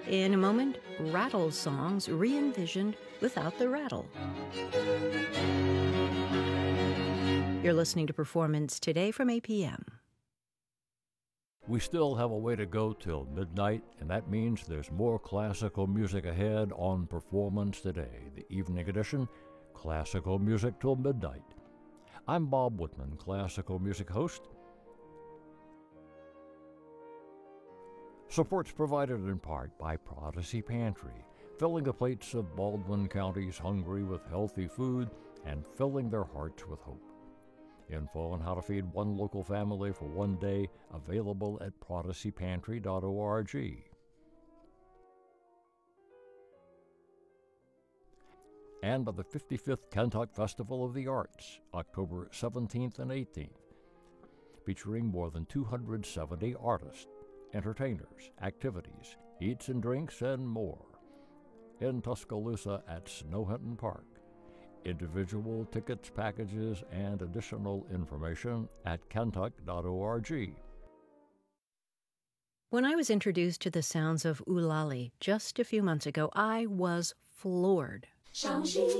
In a moment, rattle songs re-envisioned without the rattle. You're listening to Performance Today from APM. We still have a way to go till midnight, and that means there's more classical music ahead on Performance Today, the evening edition, classical music till midnight. I'm Bob Whitman, classical music host. Support's provided in part by Prodigy Pantry, filling the plates of Baldwin County's hungry with healthy food and filling their hearts with hope. Info on how to feed one local family for one day available at prodigypantry.org. And by the 55th Kentuck Festival of the Arts, October 17th and 18th, featuring more than 270 artists, entertainers, activities, eats and drinks, and more. In Tuscaloosa at Snowhinton Park. Individual tickets, packages, and additional information at kentuck.org. When I was introduced to the sounds of Eulalie just a few months ago, I was floored.